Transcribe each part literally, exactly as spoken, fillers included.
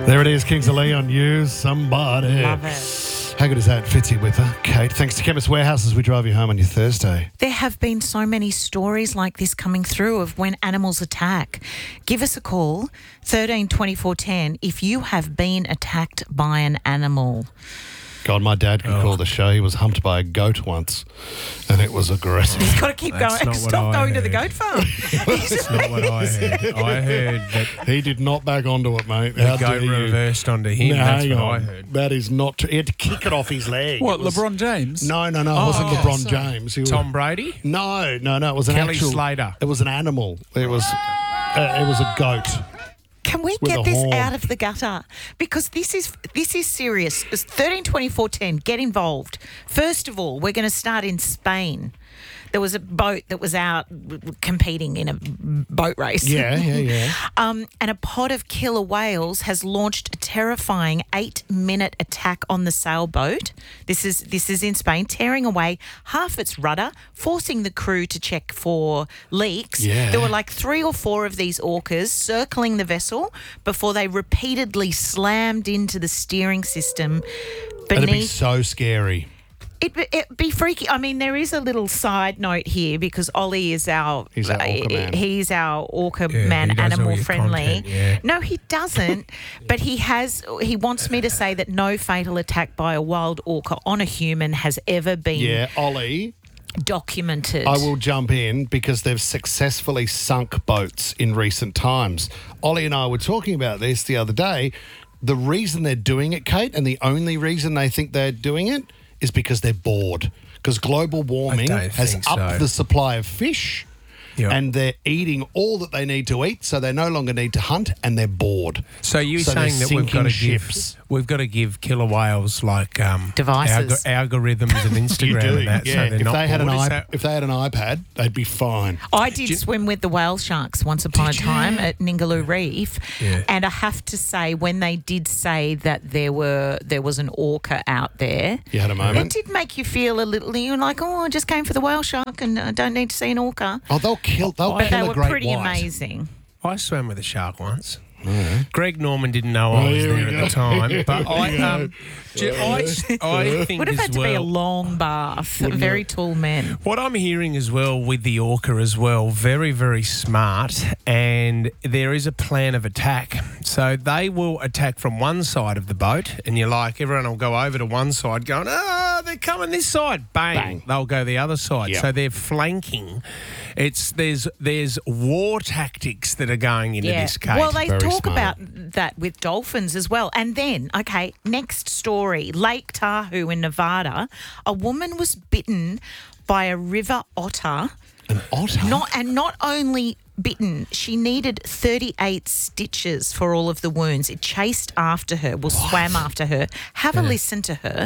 There it is, Kings of Leon, You Somebody. Love it. How good is that? Fitzy with her. Kate, thanks to Chemist Warehouse as we drive you home on your Thursday. There have been so many stories like this coming through of when animals attack. Give us a call, thirteen twenty-four ten, if you have been attacked by an animal. God, my dad could Oh. call the show. He was humped by a goat once, and it was aggressive. He's got to keep That's going. not what Stop I going to the heard. goat farm. That's not what I heard. I heard that He did not back onto it, mate. the How goat dare you? reversed onto him. No, That's hang what on. I heard. That is not true. He had to kick it off his leg. What, It was- LeBron James? No, no, no. It Oh, wasn't okay, LeBron so- James. He was- Tom Brady? No, no, no. It was an Kelly actual. Slater. It was an animal. It was. Uh, it was a goat. Can we With a get this horn. out of the gutter? Because this is this is serious. It's thirteen twenty-four ten, get involved. First of all, we're going to start in Spain. There was a boat that was out competing in a boat race. Yeah, yeah, yeah. Um, and a pod of killer whales has launched a terrifying eight-minute attack on the sailboat. This is this is in Spain, tearing away half its rudder, forcing the crew to check for leaks. Yeah. There were like three or four of these orcas circling the vessel before they repeatedly slammed into the steering system It'd be beneath. so scary. It, it'd be freaky. I mean, there is a little side note here because Ollie is our He's our orca man. he's our orca Yeah, man, he does all animal your friendly. content, yeah. No, he doesn't. But he has. He wants me to say that no fatal attack by a wild orca on a human has ever been Yeah, Ollie. documented. I will jump in because they've successfully sunk boats in recent times. Ollie and I were talking about this the other day. The reason they're doing it, Kate, and the only reason they think they're doing it is because they're bored. Because global warming I don't has think upped so. the supply of fish. Yeah. And they're eating all that they need to eat, so they no longer need to hunt, and they're bored. So you're So they're saying that we've got to sinking give ships. we've got to give killer whales like um, Devices. alg- algorithms and Instagram and that, yeah. so they're if not they had an bored. Is iP- that- if they had an iPad, they'd be fine. I did swim with the whale sharks once upon a time at Ningaloo Reef, Yeah. and I have to say, when they did say that there were there was an orca out there, You had a it moment. did make you feel a little. You're like, oh, I just came for the whale shark, and I don't need to see an orca. Oh, they'll kill. They'll But kill they a were great pretty white. amazing. I swam with a shark once. Greg Norman didn't know I Oh, was here we there at go. the time, Here but we I, go. um, j- I, I think Would have as had to well, be a long bath. Very tall men. What I'm hearing as well with the orca as well, very, very smart, and there is a plan of attack. So they will attack from one side of the boat, and you're like, everyone will go over to one side going, ah, they're coming this side. Bang. Bang. They'll go the other side. Yep. So they're flanking. It's there's there's war tactics that are going into this case. Well, they Very talk smart. about that with dolphins as well. And then, okay, next story, Lake Tahoe in Nevada. A woman was bitten by a river otter. An otter. Not and not only bitten, she needed thirty-eight stitches for all of the wounds. It chased after her, well, swam after her. Have a listen to her.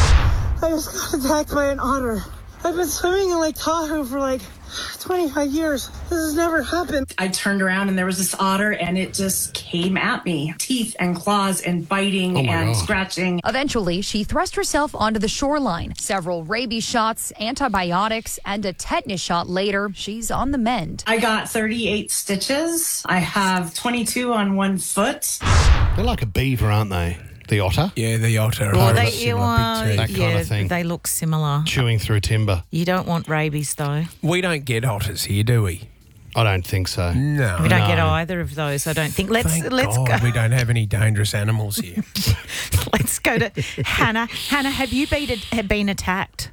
I just got attacked by an otter. I've been swimming in Lake Tahoe for like twenty-five years. This has never happened. I turned around and there was this otter and it just came at me. Teeth and claws and biting Oh my and God. scratching. Eventually, she thrust herself onto the shoreline. Several rabies shots, antibiotics, and a tetanus shot later, she's on the mend. I got thirty-eight stitches. I have twenty-two on one foot. They're like a beaver, aren't they? The otter. yeah, the otter. Well, are they, similar, well, big That teeth. kind yeah, of thing. they look similar. Chewing through timber. You don't want rabies, though. We don't get otters here, do we? I don't think so. No. We don't get No. either of those, I don't think. Let's Thank let's God go. we don't have any dangerous animals here. Let's go to Hannah. Hannah, have you been have been attacked?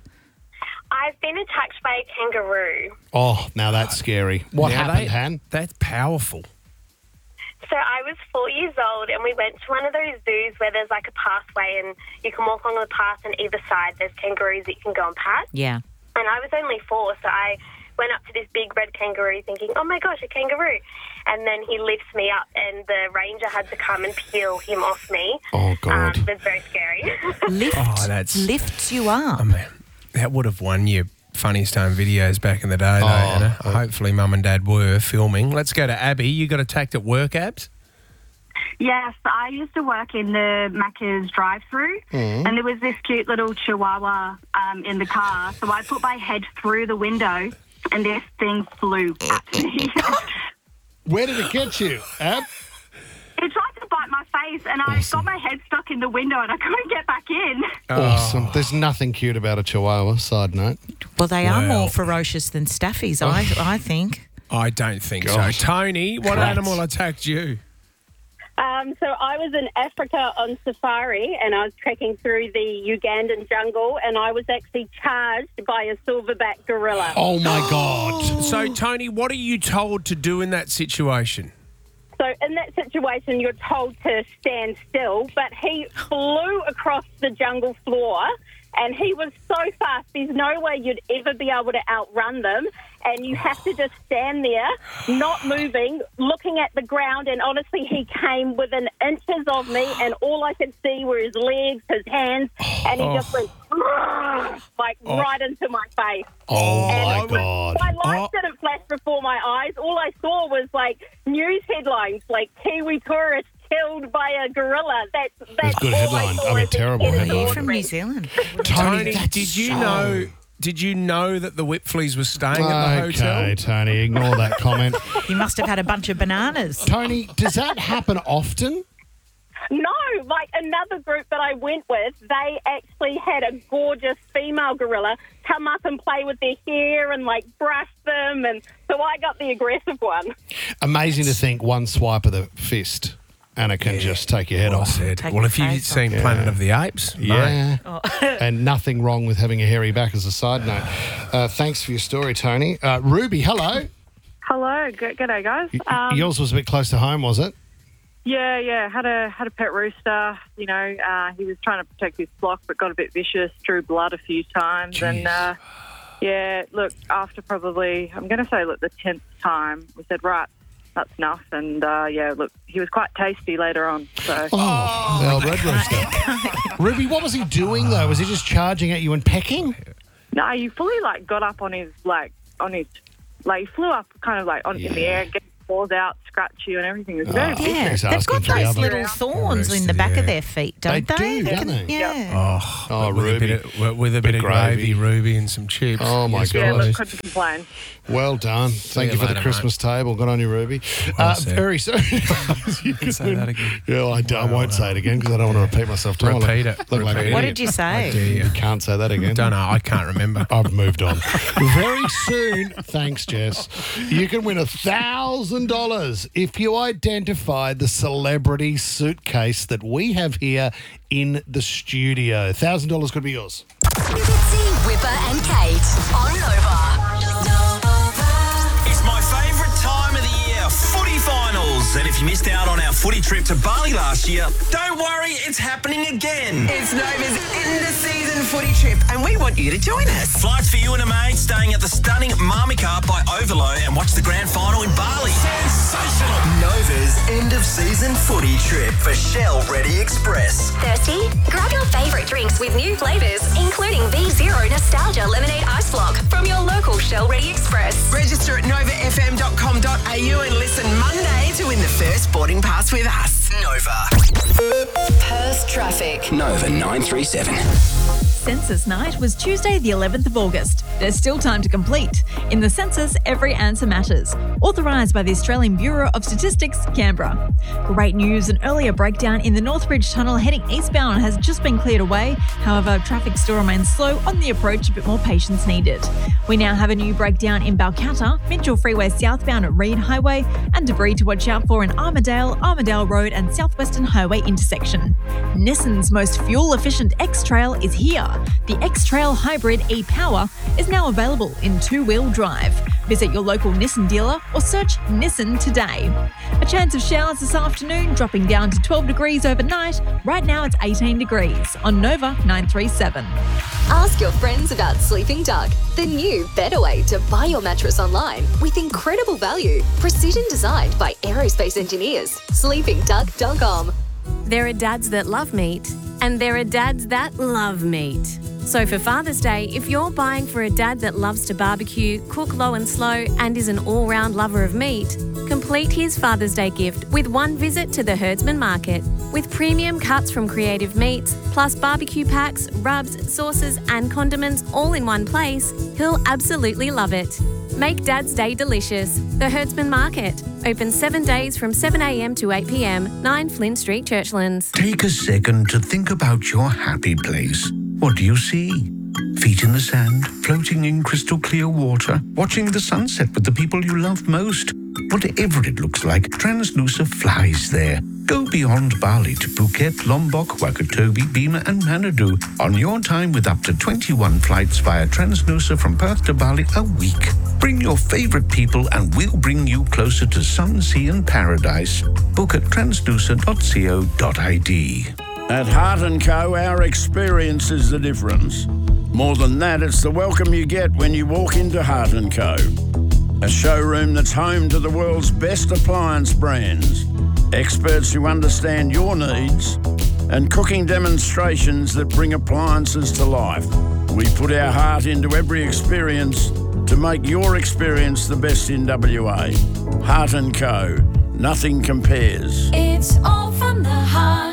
I've been attacked by a kangaroo. Oh, now that's scary. What Now happened, they- Han? That's powerful. So I was four years old and we went to one of those zoos where there's like a pathway and you can walk along the path and either side there's kangaroos that you can go and pat. Yeah. And I was only four, so I went up to this big red kangaroo thinking, oh my gosh, a kangaroo. And then he lifts me up and the ranger had to come and peel him off me. Oh, God. Um, it was very scary. Lift, Oh, that's- lifts you up. I mean, that would have won you funniest home videos back in the day, though, Oh, Hannah. oh. Hopefully mum and dad were filming. Let's go to Abby. You got attacked at work, Abs? Yes, I used to work in the Macca's drive-through, Mm. and there was this cute little chihuahua um, in the car. So I put my head through the window, and this thing flew at me. Where did it get you, Ab? It tried to bite my face, place, and I Awesome. got my head stuck in the window, and I couldn't get back in. Awesome. There's nothing cute about a Chihuahua, side note. Well, they are Well. more ferocious than staffies, I, I think. I don't think God. so. Tony, what Rats. animal attacked you? Um, so I was in Africa on safari and I was trekking through the Ugandan jungle and I was actually charged by a silverback gorilla. Oh, my God. So, Tony, what are you told to do in that situation? So in that situation, you're told to stand still, but he flew across the jungle floor and he was so fast, there's no way you'd ever be able to outrun them. And you have to just stand there, not moving, looking at the ground. And honestly, he came within inches of me and all I could see were his legs, his hands, and he just went like right into my face. Oh, And my I was- God. My lights didn't flash before my eyes. All I saw was like news headlines, like Kiwi tourist killed by a gorilla. That's that's That's a good all I headline. saw I mean, as a terrible kid. Are headline. you from New Zealand? Tony, that's did you so- know? Did you know that the Whitfleys were staying at the Okay, hotel? Tony, ignore that comment. You must have had a bunch of bananas. Tony, does that happen often? No, like another group that I went with, they actually had a gorgeous female gorilla come up and play with their hair and like brush them, and so I got the aggressive one. Amazing to think one swipe of the fist and it can just take your head Well off. said. Take Well, your if you've face seen Planet of the Apes, mate. Yeah. Oh. And nothing wrong with having a hairy back as a side note. Uh, thanks for your story, Tony. Uh, Ruby, hello. Hello, good g'day guys. Y- Um, Yours was a bit close to home, was it? yeah, yeah, had a had a pet rooster. You know, uh, he was trying to protect his flock, but got a bit vicious, drew blood a few times, and uh, yeah, look, after probably, I'm going to say, look, the tenth time, we said, right, that's enough, and uh, yeah, look, he was quite tasty later on. So Oh, the old red rooster. Ruby, what was he doing, though? Was he just charging at you and pecking? no, he fully like got up on his like on his like he flew up kind of like on in the air, get his paws out, scratch you, and everything. It was very vicious. Yeah, He's they've asking got for the those other. little thorns in the back of their feet, don't They they? do, don't they? Yeah. Oh, Oh, with Ruby. A bit of, with a bit, of gravy. gravy, Ruby, and some chips. Oh, my Yes, God. Yeah, Nice. look, couldn't complain. Well done. Thank you you for the later, Christmas table. Good on you, Ruby. Well Uh, said. very soon. You can say that again. Yeah, I, I won't say it again because I don't want to repeat myself. Do I? Look- Repeat it. Look like Repeat an it. What idiot. did you say? Do you? You can't say that again. Don't know. I can't remember. I've moved on. Very soon, thanks, Jess, you can win one thousand dollars if you identify the celebrity suitcase that we have here in the studio. one thousand dollars could be yours. Fitzy, Whipper and Kate on Nova. It's my favourite time of the year, footy finals. And if you missed out on our footy trip to Bali last year, don't worry, it's happening again. It's Nova's end of season footy trip, and we want you to join us. Flights for you and a mate staying at the stunning Marmika by Overlow and watch the grand final in Bali. Sensational. Nova's end of season footy trip for Shell Ready Express. Thirsty? Grab your favourite drinks with new flavours, including V Zero Nostalgia Lemonade Ice Block from your local Shell Ready Express. Register at nova f m dot com dot a u and listen Monday to win the first boarding pass with us. Nova. Perth traffic. Nova nine three seven. Census night was Tuesday, the eleventh of August. There's still time to complete. In the census, every answer matters. Authorised by the Australian Bureau of Statistics, Canberra. Great news, an earlier breakdown in the Northbridge Tunnel heading eastbound has just been cleared away. However, traffic still remains slow on the approach, a bit more patience needed. We now have a new breakdown in Balcatta, Mitchell Freeway southbound at Reed Highway, and debris to watch out for in Armidale, Armidale Road and Southwestern Highway intersection. Nissan's most fuel-efficient X-Trail is here. The X-Trail Hybrid e-Power is now available in two-wheel drive. Visit your local Nissan dealer or search Nissan today. A chance of showers this afternoon, dropping down to twelve degrees overnight. Right now it's eighteen degrees on Nova nine three seven. Ask your friends about Sleeping Duck, the new better way to buy your mattress online with incredible value. Precision designed by aerospace engineers. sleeping duck dot com. There are dads that love meat, and there are dads that love meat. So for Father's Day, if you're buying for a dad that loves to barbecue, cook low and slow, and is an all-round lover of meat, complete his Father's Day gift with one visit to the Herdsman Market. With premium cuts from Creative Meats, plus barbecue packs, rubs, sauces, and condiments all in one place, he'll absolutely love it. Make Dad's Day delicious. The Herdsman Market. Open seven days from seven a m to eight p m. nine Flynn Street, Churchlands. Take a second to think about your happy place. What do you see? Feet in the sand, floating in crystal clear water, watching the sunset with the people you love most. Whatever it looks like, Transnusa flies there. Go beyond Bali to Phuket, Lombok, Wakatobi, Bima and Manado on your time with up to twenty-one flights via Transnusa from Perth to Bali a week. Bring your favourite people and we'll bring you closer to sun, sea and paradise. Book at transnusa dot co dot i d. At Heart and Co, our experience is the difference. More than that, it's the welcome you get when you walk into Heart and Co. A showroom that's home to the world's best appliance brands, experts who understand your needs, and cooking demonstrations that bring appliances to life. We put our heart into every experience to make your experience the best in W A. Heart and Co. Nothing compares. It's all from the heart.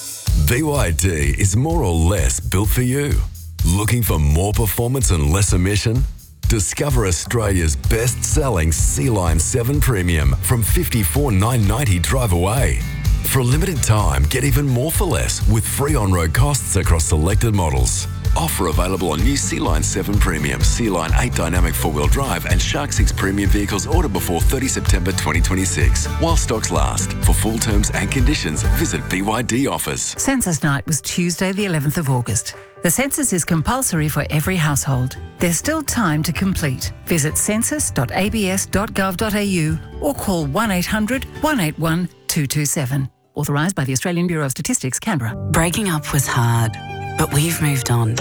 B Y D is more or less built for you. Looking for more performance and less emission? Discover Australia's best-selling Sea-Line seven Premium from fifty-four thousand nine hundred ninety dollars drive away. For a limited time, get even more for less with free on-road costs across selected models. Offer available on new Sea-Line seven Premium, Sea-Line eight Dynamic four-wheel drive and Shark six Premium vehicles ordered before thirtieth September twenty twenty-six. While stocks last. For full terms and conditions, visit B Y D Offers. Census night was Tuesday the eleventh of August. The census is compulsory for every household. There's still time to complete. Visit census dot a b s dot gov dot a u or call one eight hundred, one eight one, two two seven. Authorised by the Australian Bureau of Statistics, Canberra. Breaking up was hard, but we've moved on.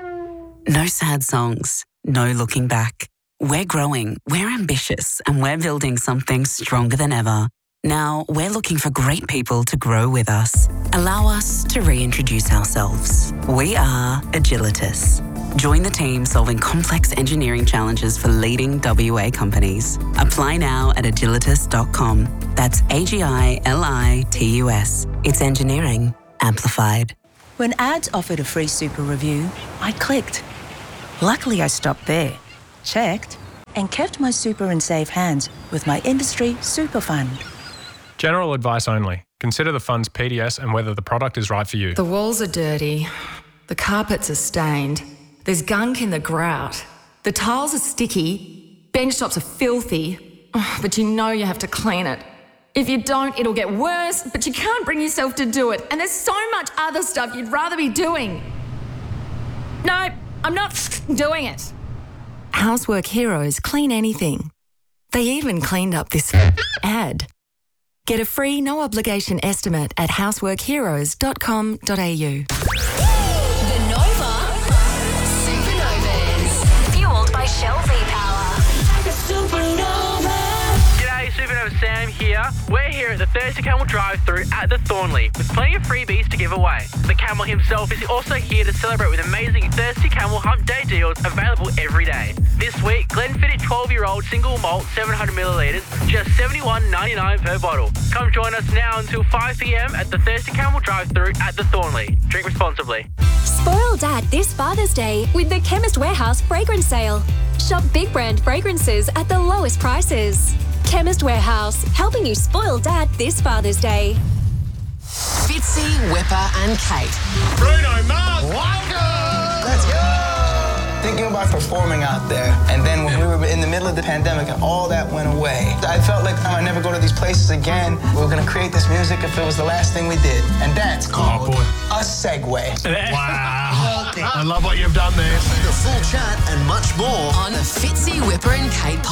No sad songs, no looking back. We're growing, we're ambitious, and we're building something stronger than ever. Now, we're looking for great people to grow with us. Allow us to reintroduce ourselves. We are Agilitas. Join the team solving complex engineering challenges for leading W A companies. Apply now at agilitas dot com. That's A G I L I T U S. It's engineering amplified. When ads offered a free super review, I clicked. Luckily, I stopped there, checked, and kept my super in safe hands with my industry super fund. General advice only. Consider the fund's P D S and whether the product is right for you. The walls are dirty. The carpets are stained. There's gunk in the grout. The tiles are sticky. Bench tops are filthy. Oh, but you know you have to clean it. If you don't, it'll get worse, but you can't bring yourself to do it. And there's so much other stuff you'd rather be doing. No, I'm not doing it. Housework Heroes clean anything. They even cleaned up this ad. Get a free, no-obligation estimate at housework heroes dot com dot a u. The Nova Supernovas. Fueled by Shell V-Power. Supernova. G'day, Supernova Sam here. We're here at the Thirsty Camel drive-thru at the Thornley with plenty of freebies to give away. The Camel himself is also here to celebrate with amazing Thirsty Camel Hump Day deals available every day. This week, Glenfiddich twelve-year-old single malt seven hundred millilitres, just seventy-one ninety-nine per bottle. Come join us now until five p m at the Thirsty Camel drive-thru at the Thornley. Drink responsibly. Spoil Dad this Father's Day with the Chemist Warehouse fragrance sale. Shop big brand fragrances at the lowest prices. Chemist Warehouse, helping you spoil Dad this Father's Day. Fitzy, Whipper and Kate. Bruno Mars, welcome! Let's go! Thinking about performing out there, and then when we were in the middle of the pandemic and all that went away, I felt like I never go to these places again. We were gonna create this music if it was the last thing we did, and that's called oh, a segue. Wow! I love what you've done there. The full chat and much more on the Fitzy, Whipper and Kate podcast.